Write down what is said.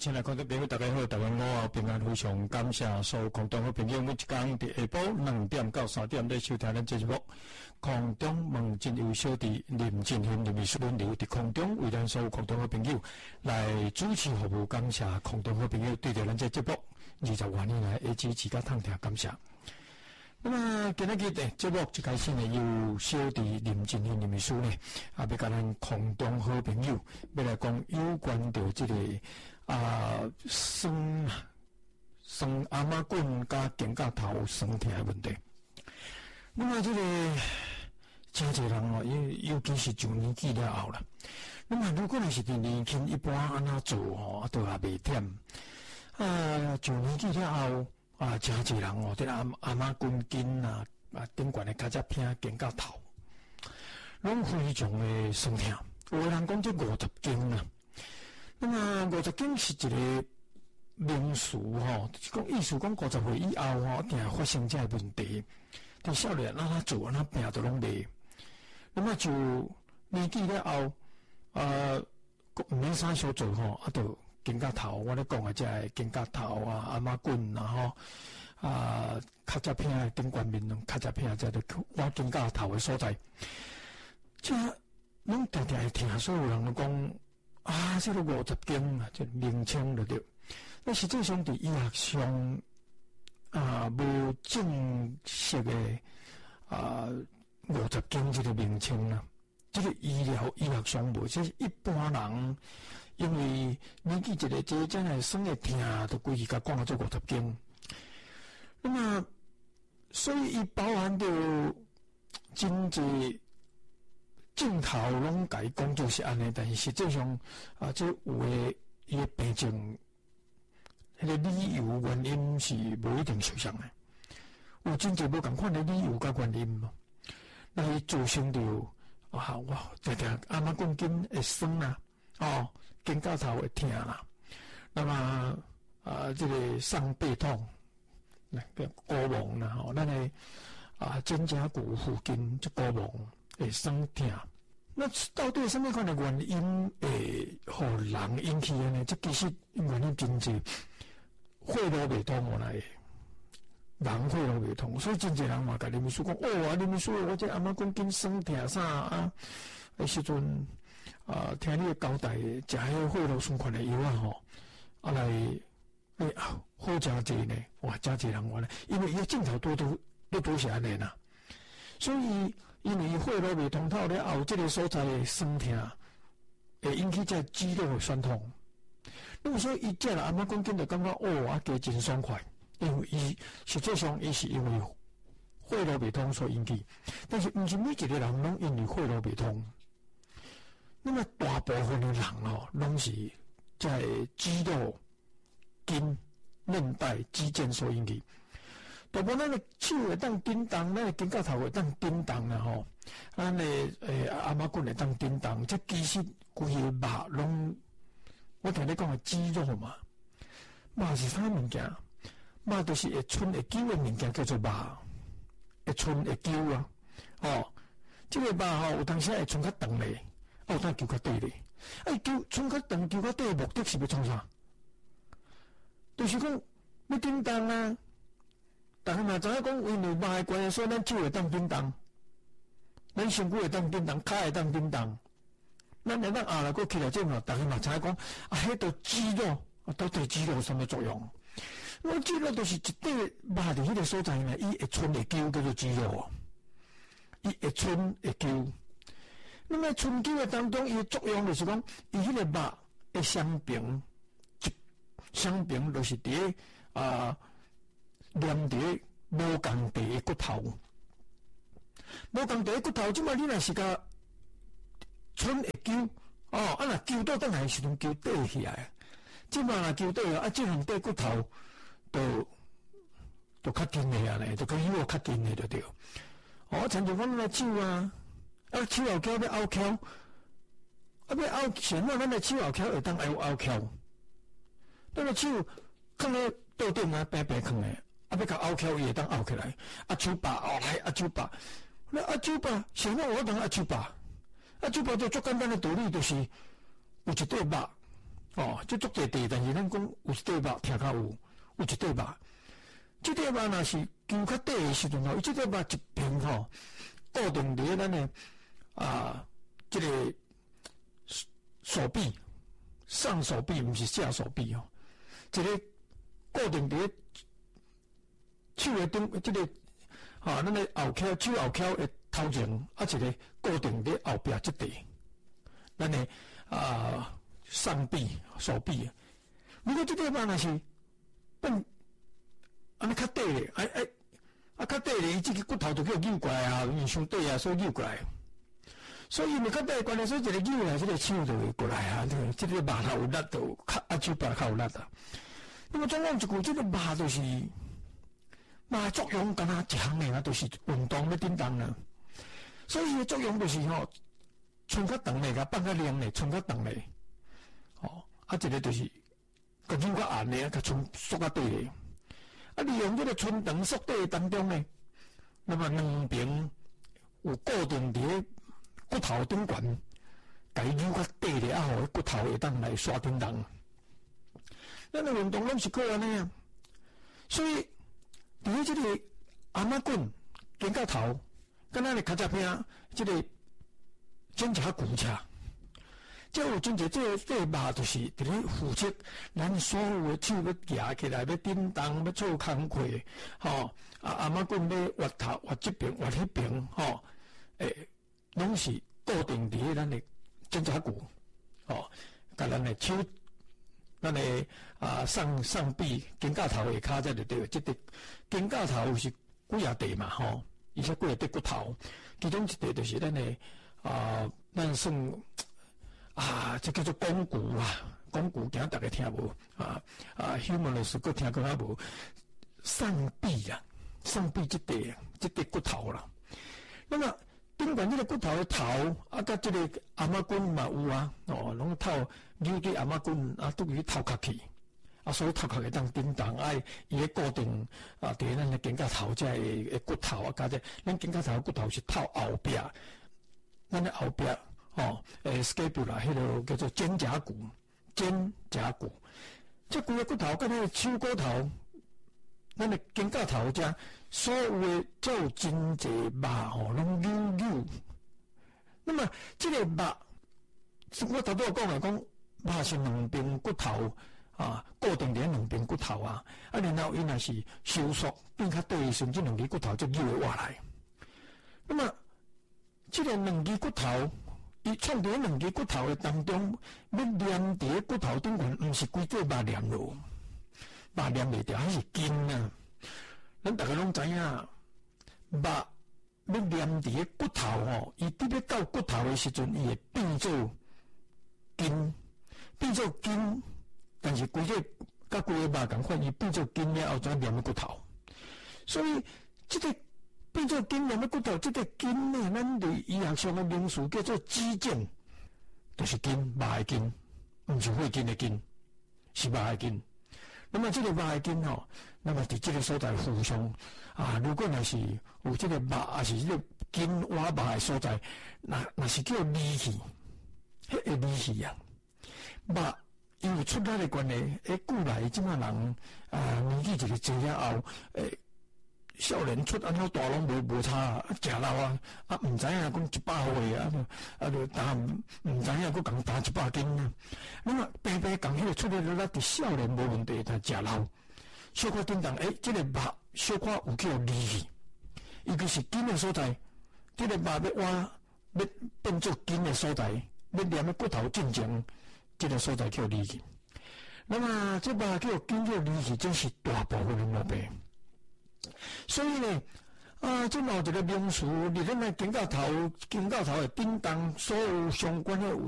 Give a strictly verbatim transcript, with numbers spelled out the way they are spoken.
亲爱的观众朋友，大家好，大家好，平安，非常感谢所有空中好朋友，每一天伫下晡两点到三点咧收听咱节目。空中问真有小弟林进兴、林秘书轮流伫空中为咱所有空中好朋友来主持服务，感谢空中好朋友对着咱这节目二十多年来一直持续探听，感谢。那么今日嘅节目一开始呢，由小弟林进兴林秘书呢，啊，要甲咱空中好朋友要来讲有关着这个啊生生阿妈棍加肩胛头生疼的问题。那么这个真侪人哦，尤尤其是上年纪了后啦。那么如果你是伫年轻，一般安怎做哦，都也袂忝。啊，上年纪了后。啊，真侪人哦，这阿阿妈筋筋啊，啊顶管的脚只偏肩胛头，拢非常的酸痛。有的人讲这五十斤啊，那么五十斤是一个名词吼，讲意思讲五十岁以后吼，定发生这个问题。但少年咱哪做，咱病都拢袂。那么就年纪了后，呃，毋免啥小做吼，啊都。肩胛头，我咧讲的即个肩胛头啊、阿妈棍啊吼啊，脚只片的顶关面拢脚只片在咧我肩胛头的所在，即拢常常会听所有人都讲啊，这个五十斤啊，这名称了对。那实际上伫医学上啊，无正式的啊五十斤这个名称啊，这个医疗医学上无，这是一般人。因为年纪一个这真系生的疼，都规气甲讲啊做五十斤。那么，所以伊包含着真济镜头拢甲伊讲就是安尼，但是实际上啊，这有诶伊诶病症，迄个理由原因是无一定相像诶。有真济无共款诶理由甲原因嘛，那伊造成着啊，我常常阿妈讲筋会酸啊，哦。肩胛头会疼啦，那么啊，这个上背痛，那个骨膜啦，吼，咱的啊肩胛骨附近这骨膜会酸疼。那到底什么款的原因会互人引起的呢？这其实原因真济，血路未通我来，人血路未通，所以真济人嘛，甲林秘书讲，哦啊，林秘书，我这阿妈讲筋酸疼啥啊？迄时阵。啊，听你的交代，食迄血路顺款的药啊吼，啊来，诶、欸，好真济呢，哇，真济人话咧，因为伊镜头多多都多是安尼啦，所以因为血路未通透了后，这个所在的酸痛会引起这肌肉的酸痛。那么所以伊这啦，阿妈讲紧就感觉哦，啊，加真爽快，因为伊实际上伊是因为血路未通所引起，但是毋是每一个人拢因为血路未通。那么大部分的人哦，拢是在肌肉、筋、韧带、肌腱所引起。大部分咱的手会当叮当，咱的肩胛头会当叮当啦吼，咱的诶阿妈棍会当叮当，这其实规个肉拢，我听你讲的肌肉嘛，肉是啥物件？肉就是会伸会揪的物件叫做肉，会伸会揪啊，哦，这个肉吼有当时会伸较长咧。哦，咱揪较短咧，哎，揪伸较长，揪较短的目的是要创啥？就是讲要叮当啊！大家嘛知影讲，因为肉的关系，所以咱手会当叮当，咱身躯会当叮当，脚会当叮当。咱来咱下来过起来之后，大家嘛知影讲，啊，迄个肌肉啊，到底肌肉有什么作用？我肌肉都是一块肉伫迄个所在呢，伊会伸会揪叫做肌肉哦，伊会伸会揪。那么春秋的当中，伊的作用就是讲，伊迄个肉的双平，双平就是伫啊连伫无共地的骨头，无共地的骨头，即摆你若是甲春会揪哦，啊若揪到等来时阵揪倒起来，即摆若揪倒啊，即两块骨头都都较紧的啊咧，就跟迄个较紧的就对。哦，亲像阮个手啊。啊，手后翘要拗翘，啊要拗前嘛，咱的手后翘会当拗拗翘，咱的手放咧桌顶啊，平平放诶，啊要甲拗翘伊会当拗起来，啊手把拗来，啊手把，那啊手把，前嘛我当啊手把，啊手把就最简单的道理就是有一块肉， 哦，即足侪地，但是咱讲有一块肉听较有，有一块肉，即块肉若是揪较底的时阵吼，伊即块肉一片吼，固定伫咱的啊，即、這个手臂上手臂，毋是下手臂吼，一个固定伫手的顶，即、這个啊，咱的后脚手后脚的头前，啊，一个固定伫后壁即地，咱的啊。上臂、手臂，如果这地方若是变安尼较短咧，哎哎，啊较短咧，伊这个骨头就叫扭过来啊，因为伤短啊，所以扭过来。所以你较短关系，所以一个扭来，这个手就会过来啊，这个这个肉头有力度，较啊手臂较有力啊。那么总讲一句，这个肉就是肉作用，敢若一项诶啊，就是运动要叮当啦。所以作用就是吼，伸较长咧，甲放较凉咧，伸较长咧。哦，啊，一个就是，甲扭较硬咧，甲伸缩较短咧。啊，利用这个伸长缩短当中呢，那么两边有固定伫骨头顶悬，甲伊扭较短咧，啊，互骨头会当来刷叮当。咱的运动拢是靠安尼啊，所以伫咧这个阿妈棍、肩胛头，敢若咧脚趾边，这个肩胛骨侧。即有真侪，即个这肉就是伫咧负责咱所有的手要举起来，要叮当，要做工课，吼啊阿妈棍要挖头、挖这边、挖迄边，吼诶，拢是固定伫咱的肩胛骨，吼，甲咱的手、咱的啊上上臂、肩胛头下骹才就对，即个肩胛头是几啊地嘛，吼，而且几啊块骨头，其中一块就是咱的啊，咱算。啊，这叫做肱骨啊，肱骨惊大家听无啊啊 ，humerus 佫听过较无，上臂啊，上臂这块这块骨头啦。那么顶管这个骨头的头啊，甲这个阿妈棍嘛有啊，哦，拢透扭对阿妈棍啊，都去头壳去啊，所以头壳会当叮当，哎，伊个固定啊，伫咱的肩胛头这个骨头啊，加这咱肩胛头骨头是透后壁，咱的后壁。哦，诶 ，scapula 迄个叫做肩胛骨，肩胛骨，这几个骨头跟那个手骨头，咱的肩胛头遮，所有的就有真济肉吼，拢扭扭。那么这个肉，我头拄讲来讲，肉是两边骨头啊，固定伫两边骨头啊，啊，然后伊若是收缩变较短的时阵，这两支骨头就扭会下来。那么这个两支骨头。伊创伫两支骨头的当中，要连伫骨头顶悬，毋是规块肉连落，肉连袂掉，迄是筋啊。咱大家拢知影，肉要连伫骨头吼，伊伫要到骨头的时阵，伊会变做筋，变做筋，但是规个甲规个肉共款，伊变做筋了后，再连个骨头。所以这个。变做筋连的骨头，这个筋呢，咱对医学上的名词叫做肌腱，就是筋，肉的筋，毋是血筋的筋，是肉的筋。那么这个肉的筋吼，那么伫这个所在互相啊，如果若是有这个肉，还是这个筋活肉的所在，那那是叫力气，迄个力气啊，肉因为出力的关系，诶，古来即马人啊，年纪一个增了后，诶。少年出安怎大拢无无差啊，食老啊，啊毋知影讲一百岁啊，啊就打毋知影佫共打一百斤啊。那么平平共迄个出力了，伫少年无问题，但食老小可叮当，诶、欸，这个肉小可有叫力气，伊就是筋的所在，这个肉要挖要变做筋的所在，要连个骨头进前，这个所在叫力气。那么这肉叫筋叫力气，这是大部分人老病。所以呢，啊，这某一个名词，你咱的肩胛头、肩胛头的叮当，所有相关的。